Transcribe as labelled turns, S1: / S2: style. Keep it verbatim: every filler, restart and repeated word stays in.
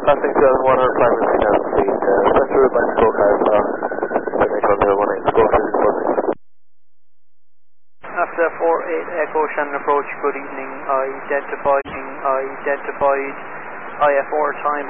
S1: Classic two thousand one hundred five and three thousand feet, uh, center of my scorecard, uh, zero one eight, score physics four six.
S2: After four eight Echo Shannon approach, good evening, I identified, I identified I F four time